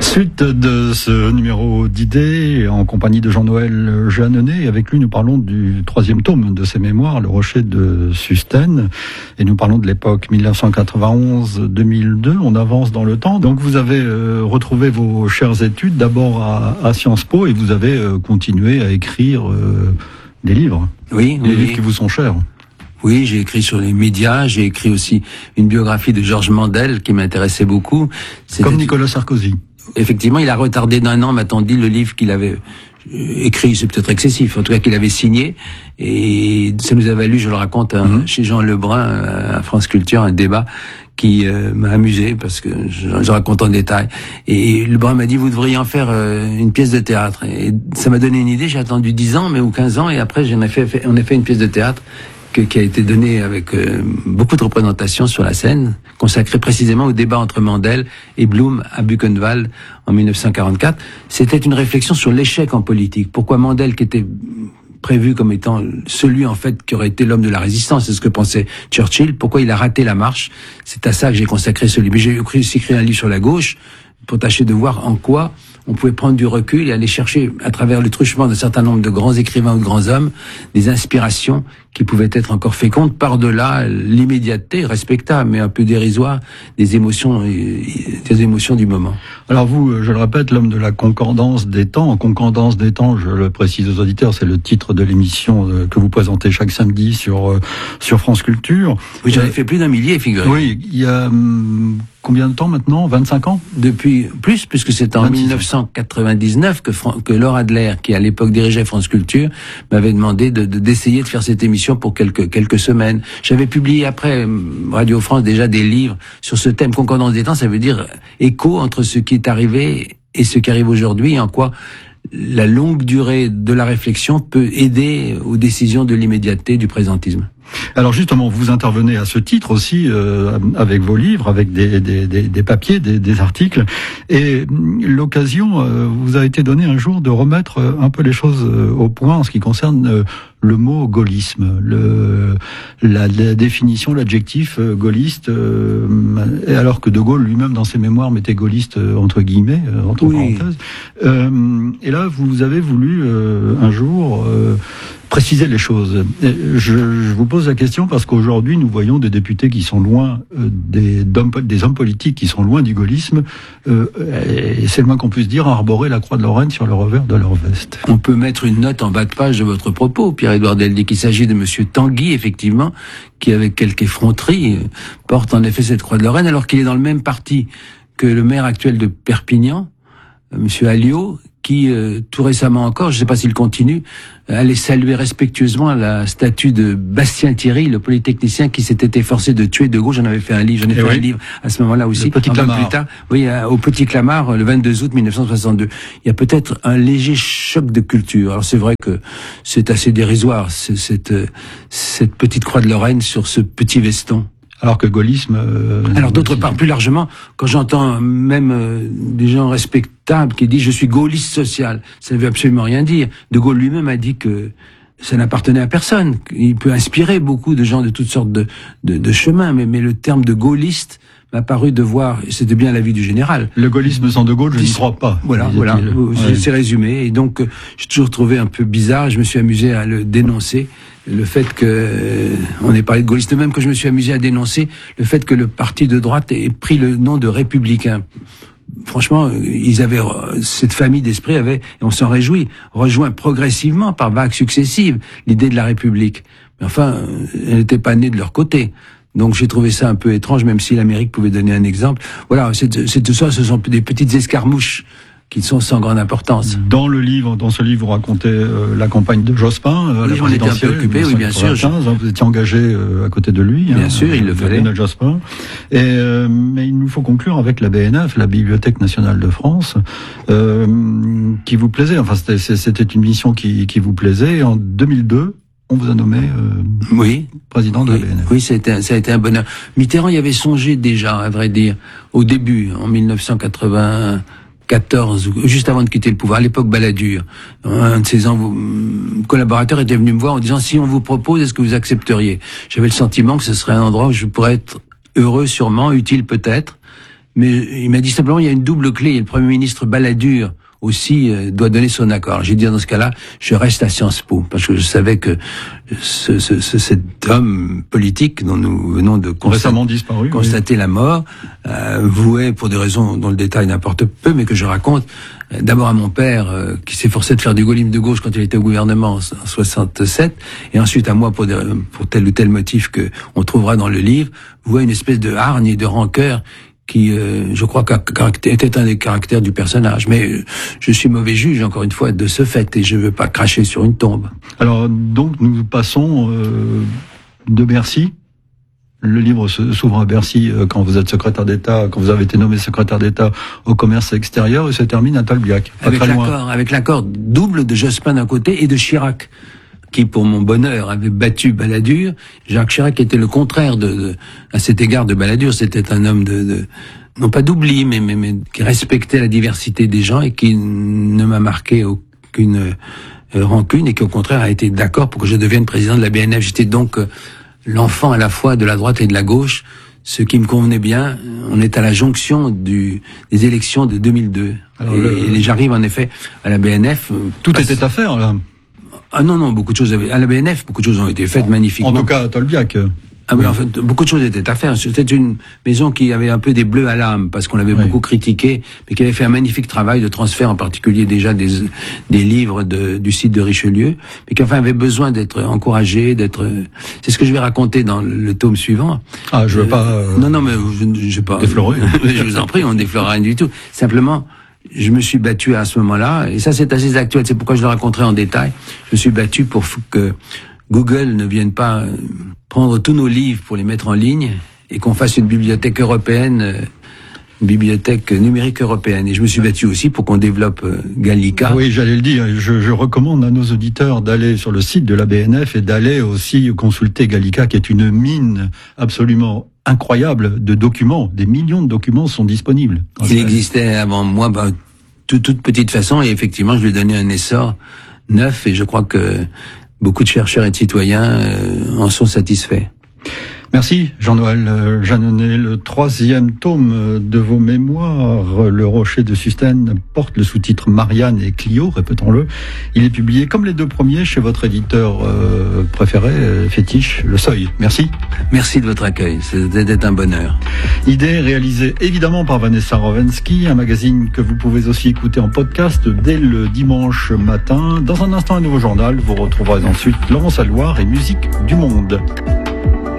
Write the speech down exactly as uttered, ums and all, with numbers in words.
Suite de ce numéro d'idées en compagnie de Jean-Noël Jeanneney. Avec lui, nous parlons du troisième tome de ses mémoires, Le Rocher de Sustène. Et nous parlons de l'époque mille neuf cent quatre-vingt-onze à deux mille deux. On avance dans le temps. Donc vous avez euh, retrouvé vos chères études d'abord à, à Sciences Po et vous avez euh, continué à écrire euh, des livres. Oui, des oui, livres oui. qui vous sont chers. Oui, j'ai écrit sur les médias, j'ai écrit aussi une biographie de Georges Mandel qui m'intéressait beaucoup. C'était Comme Nicolas Sarkozy. Effectivement, il a retardé d'un an, m'a-t-on dit, le livre qu'il avait écrit, c'est peut-être excessif, en tout cas qu'il avait signé, et ça nous a valu, je le raconte, hein, mmh. chez Jean Lebrun, à France Culture, un débat qui euh, m'a amusé, parce que je, je raconte en détail. Et Lebrun m'a dit, vous devriez en faire euh, une pièce de théâtre. Et ça m'a donné une idée, j'ai attendu dix ans, mais ou quinze ans, et après j'en ai fait, fait, on a fait une pièce de théâtre, Que, qui a été donné avec euh, beaucoup de représentations sur la scène, consacrée précisément au débat entre Mandel et Blum à Buchenwald en mille neuf cent quarante-quatre. C'était une réflexion sur l'échec en politique. Pourquoi Mandel, qui était prévu comme étant celui en fait qui aurait été l'homme de la résistance, c'est ce que pensait Churchill, pourquoi il a raté la marche? C'est à ça que j'ai consacré ce livre. Mais j'ai aussi écrit un livre sur la gauche pour tâcher de voir en quoi on pouvait prendre du recul et aller chercher, à travers le truchement d'un certain nombre de grands écrivains ou de grands hommes, des inspirations qui pouvaient être encore fécondes par-delà l'immédiateté respectable, mais un peu dérisoire, des émotions, des émotions du moment. Alors vous, je le répète, l'homme de la concordance des temps. En concordance des temps, je le précise aux auditeurs, c'est le titre de l'émission que vous présentez chaque samedi sur sur France Culture. Oui, j'en ai euh, fait plus d'un millier, figurez-vous. Oui, il y a hum, combien de temps maintenant? vingt-cinq ans? Depuis plus, puisque c'est en mille neuf cent quatre-vingt-dix-neuf que, Fran- que Laure Adler, qui à l'époque dirigeait France Culture, m'avait demandé de, de, d'essayer de faire cette émission pour quelques, quelques semaines. J'avais publié après Radio France déjà des livres sur ce thème. Concordance des temps, ça veut dire écho entre ce qui est arrivé et ce qui arrive aujourd'hui, et en quoi la longue durée de la réflexion peut aider aux décisions de l'immédiateté du présentisme. Alors justement, vous intervenez à ce titre aussi euh, avec vos livres, avec des, des, des, des papiers, des, des articles, et l'occasion euh, vous a été donnée un jour de remettre un peu les choses au point en ce qui concerne euh, le mot gaullisme, le, la, la définition, l'adjectif euh, gaulliste, euh, alors que De Gaulle lui-même dans ses mémoires mettait gaulliste euh, entre guillemets, euh, entre oui. parenthèses. Euh, et là, vous avez voulu euh, un jour euh, préciser les choses. Je, je vous pose la question parce qu'aujourd'hui, nous voyons des députés qui sont loin euh, des, d'hommes, des hommes politiques qui sont loin du gaullisme, euh, et c'est le moins qu'on puisse dire, arborer la croix de Lorraine sur le revers de leur veste. On peut mettre une note en bas de page de votre propos, Pierre-Édouard Deldic, qu'il s'agit de monsieur Tanguy, effectivement, qui, avec quelques effronterie, porte en effet cette croix de Lorraine, alors qu'il est dans le même parti que le maire actuel de Perpignan, monsieur Alliot, qui, euh, tout récemment encore, je ne sais pas s'il continue, allait saluer respectueusement la statue de Bastien Thierry, le polytechnicien qui s'était efforcé de tuer De Gaulle. J'en avais fait un livre, j'en ai Et fait oui. un livre à ce moment-là aussi. Le Petit Clamart. Plus tard, oui, au Petit Clamart, le vingt-deux août mille neuf cent soixante-deux. Il y a peut-être un léger choc de culture. Alors c'est vrai que c'est assez dérisoire, c'est, cette, cette petite croix de Lorraine sur ce petit veston. Alors que gaullisme... Euh, Alors d'autre part, plus largement, quand j'entends même euh, des gens respectables qui disent « je suis gaulliste social », ça ne veut absolument rien dire. De Gaulle lui-même a dit que ça n'appartenait à personne. Il peut inspirer beaucoup de gens de toutes sortes de, de, de chemins, mais, mais le terme de gaulliste m'a paru devoir, c'était bien l'avis du général. Le gaullisme sans De Gaulle, je n'y crois pas. Voilà, voilà, ouais. c'est résumé. Et donc, euh, j'ai toujours trouvé un peu bizarre, je me suis amusé à le dénoncer, le fait que, euh, on ait parlé de gaulliste, même que je me suis amusé à dénoncer le fait que le parti de droite ait pris le nom de républicain. Franchement, ils avaient, cette famille d'esprit avait, et on s'en réjouit, rejoint progressivement par vagues successives l'idée de la République. Mais enfin, elle n'était pas née de leur côté. Donc j'ai trouvé ça un peu étrange, même si l'Amérique pouvait donner un exemple. Voilà, c'est, c'est tout ça, ce sont des petites escarmouches qui sont sans grande importance. Dans le livre, dans ce livre, vous racontez euh, la campagne de Jospin, euh, oui, la j'en étais un peu occupé, oui, bien sûr. Je... Vous étiez engagé euh, à côté de lui. Bien hein, sûr, il le fallait. Lionel Jospin. Et euh, mais il nous faut conclure avec la B N F, la Bibliothèque nationale de France, euh, qui vous plaisait. Enfin, c'était, c'était une mission qui, qui vous plaisait. Et en deux mille deux, on vous a nommé euh, oui. président de oui. la B N F. Oui, ça a, été, ça a été un bonheur. Mitterrand y avait songé déjà, à vrai dire, au début, en mille neuf cent quatre-vingt-quatorze, juste avant de quitter le pouvoir, à l'époque Balladur. Un de ses collaborateurs était venu me voir en disant « Si on vous propose, est-ce que vous accepteriez ?» J'avais le sentiment que ce serait un endroit où je pourrais être heureux sûrement, utile peut-être. mais il m'a dit simplement, il y a une double clé. Et le Premier ministre Balladur aussi euh, doit donner son accord. J'ai dit, dans ce cas-là, je reste à Sciences Po, parce que je savais que ce, ce, ce, cet homme politique dont nous venons de constater, récemment disparu, constater oui. la mort, euh, vouait, pour des raisons dont le détail n'importe peu, mais que je raconte, euh, d'abord à mon père, euh, qui s'efforçait de faire du gaullisme de gauche quand il était au gouvernement en soixante-sept, et ensuite à moi pour, des, pour tel ou tel motif que on trouvera dans le livre, vouait une espèce de hargne et de rancœur qui, euh, je crois, était un des caractères du personnage. Mais euh, je suis mauvais juge, encore une fois, de ce fait, et je veux pas cracher sur une tombe. Alors, donc, nous passons euh, de Bercy. Le livre s'ouvre à Bercy euh, quand vous êtes secrétaire d'État, quand vous avez été nommé secrétaire d'État au commerce extérieur, et se termine à Tolbiac. Avec l'accord, avec l'accord double de Jospin d'un côté et de Chirac, qui, pour mon bonheur, avait battu Balladur. Jacques Chirac était le contraire de, de à cet égard de Balladur. C'était un homme de, de non pas d'oubli, mais, mais, mais qui respectait la diversité des gens et qui ne m'a marqué aucune euh, rancune et qui, au contraire, a été d'accord pour que je devienne président de la B N F. J'étais donc euh, l'enfant à la fois de la droite et de la gauche, ce qui me convenait bien. On est à la jonction du, des élections de deux mille deux. Alors et, le... et j'arrive en effet à la B N F. Tout parce... était à faire, là. Ah non, non, beaucoup de choses avaient... À la B N F, beaucoup de choses ont été faites magnifiquement. En tout cas, à Tolbiac. Ah oui, en fait, beaucoup de choses étaient à faire. C'était une maison qui avait un peu des bleus à l'âme, parce qu'on l'avait oui. beaucoup critiqué, mais qui avait fait un magnifique travail de transfert, en particulier déjà des, des livres de, du site de Richelieu, mais qui enfin avait besoin d'être encouragé, d'être... C'est ce que je vais raconter dans le tome suivant. Ah, je veux euh, pas... Euh, non, non, mais je, je sais pas... Déflorer. Je vous en prie, on ne déflore rien du tout. Simplement... Je me suis battu à ce moment-là, et ça c'est assez actuel, c'est pourquoi je le raconterai en détail. Je me suis battu pour que Google ne vienne pas prendre tous nos livres pour les mettre en ligne, et qu'on fasse une bibliothèque européenne, une bibliothèque numérique européenne. Et je me suis battu aussi pour qu'on développe Gallica. Oui, j'allais le dire, je, je recommande à nos auditeurs d'aller sur le site de la B N F et d'aller aussi consulter Gallica, qui est une mine absolument incroyable de documents. Des millions de documents sont disponibles. Il existait avant moi, bah, toute, toute petite façon, et effectivement, je lui ai donné un essor neuf, et je crois que beaucoup de chercheurs et de citoyens euh, en sont satisfaits. Merci Jean-Noël Jeanneney. Le troisième tome de vos mémoires, Le Rocher de Sustène, porte le sous-titre Marianne et Clio, répétons-le. Il est publié comme les deux premiers chez votre éditeur euh, préféré, euh, fétiche, Le Seuil. Merci. Merci de votre accueil, c'était un bonheur. Idée réalisée évidemment par Vanessa Rovensky, un magazine que vous pouvez aussi écouter en podcast dès le dimanche matin. Dans un instant, un nouveau journal. Vous retrouverez ensuite Laurence Alloire et Musique du Monde.